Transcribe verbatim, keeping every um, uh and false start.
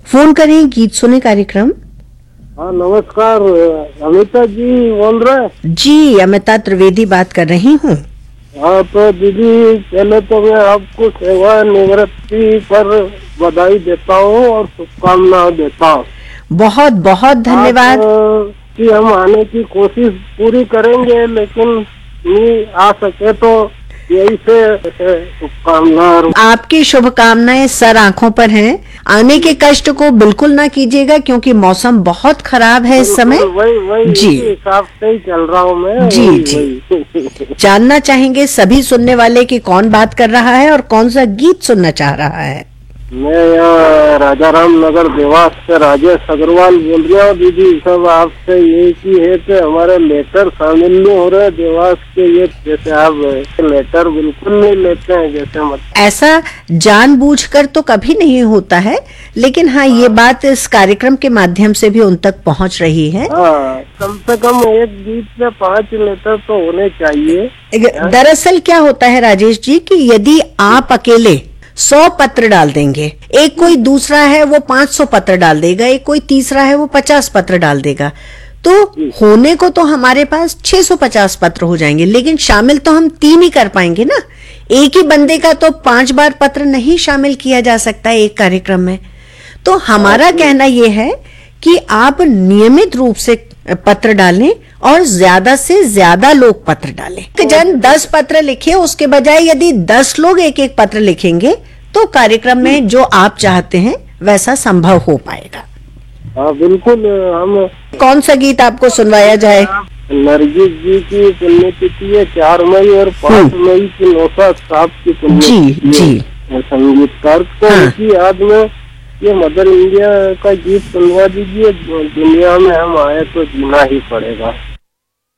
Phone करें गीत सुने कार्यक्रम। हाँ नमस्कार, अमिता जी बोल रहे हैं? जी, अमिता त्रिवेदी बात कर रही हूँ। हाँ तो दीदी, पहले तो मैं आपको सेवा निवृत्ति पर बधाई देता हूँ और शुभकामनाएं देता हूँ। बहुत बहुत धन्यवाद। कि हम आने की कोशिश पूरी करेंगे, लेकिन नहीं आ सके तो यही से शुभकामनाएं। आपकी शुभकामनाएं सर आंखों पर हैं। आने के कष्ट को बिल्कुल ना कीजिएगा क्योंकि मौसम बहुत खराब है इस समय। वही वही जी, हिसाब से ही चल रहा हूँ मैं। जी वही, जी वही। जानना चाहेंगे सभी सुनने वाले कि कौन बात कर रहा है और कौन सा गीत सुनना चाह रहा है। मैं यहाँ राजा राम नगर देवास से राजेश अग्रवाल बोल रहा हूँ। दीदी सब आपसे यही की है कि हमारे लेटर शामिल नहीं हो रहे देवास के, ये जैसे आप लेटर बिल्कुल नहीं लेते हैं जैसे मत। ऐसा जानबूझकर तो कभी नहीं होता है, लेकिन हाँ ये बात इस कार्यक्रम के माध्यम से भी उन तक पहुँच रही है। हाँ, कम से कम एक गीत में पांच लेटर तो होने चाहिए। दरअसल क्या होता है राजेश जी कि यदि आप अकेले सौ पत्र डाल देंगे, एक कोई दूसरा है वो पांच सौ पत्र डाल देगा, एक कोई तीसरा है वो पचास पत्र डाल देगा, तो होने को तो हमारे पास छह सौ पचास पत्र हो जाएंगे, लेकिन शामिल तो हम तीन ही कर पाएंगे ना। एक ही बंदे का तो पांच बार पत्र नहीं शामिल किया जा सकता एक कार्यक्रम में। तो हमारा कहना यह है कि आप नियमित रूप से पत्र डालें और ज्यादा से ज्यादा लोग पत्र डालें। जन दस पत्र लिखे उसके बजाय यदि दस लोग एक एक पत्र लिखेंगे तो कार्यक्रम में जो आप चाहते हैं वैसा संभव हो पाएगा। हाँ बिल्कुल। हम कौन सा गीत आपको सुनवाया जाए? नरगिस जी की पुण्यतिथि है चार मई और पाँच मई की नौशाद साहब की पुण्यतिथि। जी जी संगीतकार को हाँ। उनकी याद में ये मदर इंडिया का गीत सुनवा दीजिए। दुनिया में हम आए तो जीना ही पड़ेगा।